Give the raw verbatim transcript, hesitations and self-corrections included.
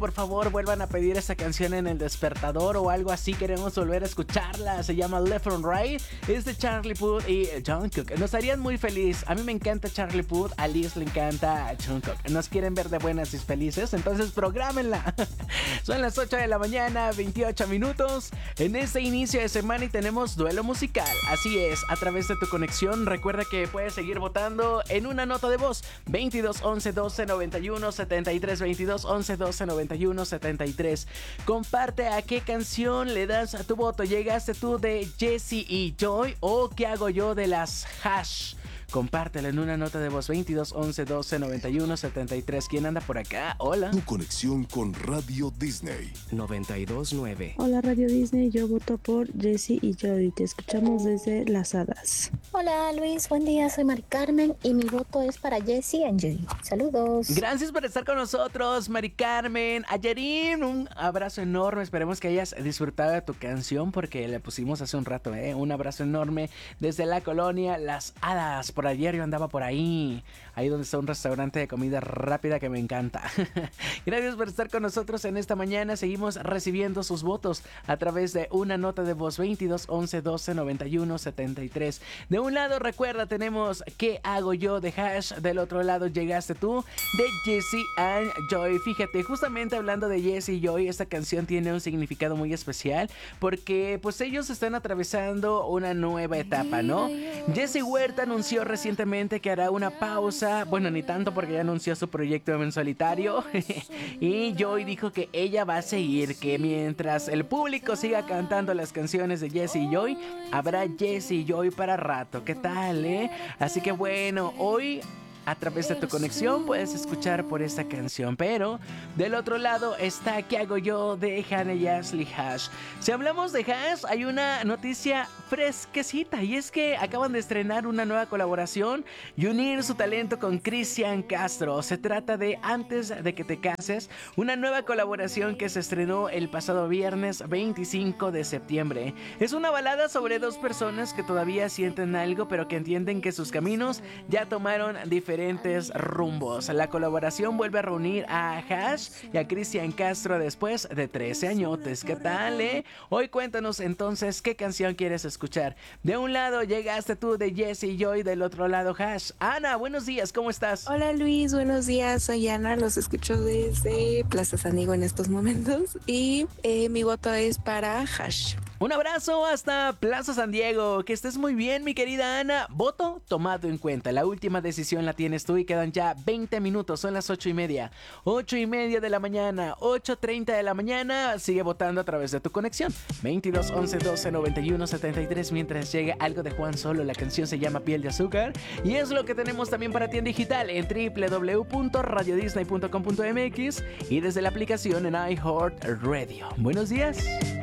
por favor vuelvan a pedir esa canción en el despertador o algo así. Queremos volver a escucharla. Se llama Left on Right. Es de Charlie Puth y Jungkook. Nos harían muy feliz. A mí me encanta Charlie Puth. A Liz le encanta Jungkook. Nos quieren ver de buenas y felices. Entonces prográmenla. Son las ocho de la mañana, veintiocho minutos. En este inicio de semana y tenemos duelo musical. Así es, a través de tu conexión. Recuerda que puedes seguir votando en una nota de voz. veintidós once doce noventa y uno setenta y tres. veintidós once doce noventa y uno setenta y tres. Comparte a qué canción le das a tu voto. ¿Llegaste tú de Jessie y Joy o qué hago yo de las Hash? Compártelo en una nota de voz. Veintidós once doce noventa y uno setenta y tres. ¿Quién anda por acá? Hola. Tu conexión con Radio Disney noventa y dos punto nueve. Hola Radio Disney, yo voto por Jessie y Joy. Te escuchamos desde Las Hadas. Hola Luis, buen día, soy Mari Carmen y mi voto es para Jessie y Joy. Saludos. Gracias por estar con nosotros, Mari Carmen. Ayerim, un abrazo enorme. Esperemos que hayas disfrutado de tu canción porque la pusimos hace un rato, ¿eh? Un abrazo enorme desde la colonia Las Hadas. Por ayer yo andaba por ahí, ahí donde está un restaurante de comida rápida que me encanta. Gracias por estar con nosotros en esta mañana. Seguimos recibiendo sus votos a través de una nota de voz. Veintidós once doce noventa y uno setenta y tres. De un lado, recuerda, tenemos ¿Qué hago yo? De Hash. Del otro lado, Llegaste tú de Jessie and Joy. Fíjate, justamente hablando de Jessie y Joy, esta canción tiene un significado muy especial porque pues ellos están atravesando una nueva etapa, ¿no? Jessie Huerta anunció recientemente que hará una pausa, bueno, ni tanto porque ya anunció su proyecto en solitario. Y Joy dijo que ella va a seguir, que mientras el público siga cantando las canciones de Jessie y Joy, habrá Jessie y Joy para rato. ¿Qué tal, eh? Así que bueno, hoy a través de tu conexión puedes escuchar por esta canción. Pero del otro lado está ¿Qué hago yo? De Hannah y Ashley Hash. Si hablamos de Hash, hay una noticia fresquecita y es que acaban de estrenar una nueva colaboración y unir su talento con Cristian Castro. Se trata de Antes de que te cases, una nueva colaboración que se estrenó el pasado viernes veinticinco de septiembre. Es una balada sobre dos personas que todavía sienten algo pero que entienden que sus caminos ya tomaron diferentes diferentes rumbos. La colaboración vuelve a reunir a Hash y a Cristian Castro después de trece añotes. ¿Qué tal, eh? Hoy cuéntanos entonces qué canción quieres escuchar. De un lado Llegaste tú de Jessie y Joy, del otro lado Hash. Ana, buenos días, ¿cómo estás? Hola Luis, buenos días, soy Ana, los escucho desde Plaza San Diego en estos momentos y eh, mi voto es para Hash. Un abrazo hasta Plaza San Diego, que estés muy bien, mi querida Ana. Voto tomado en cuenta, la última decisión la tienes tú y quedan ya veinte minutos, son las ocho y media. ocho y media de la mañana, ocho treinta de la mañana. Sigue votando a través de tu conexión. veintidós once doce noventa y uno setenta y tres mientras llega algo de Juan Solo. La canción se llama Piel de Azúcar y es lo que tenemos también para ti en digital en doble u doble u doble u punto radio disney punto com punto m x y desde la aplicación en iHeartRadio. Buenos días.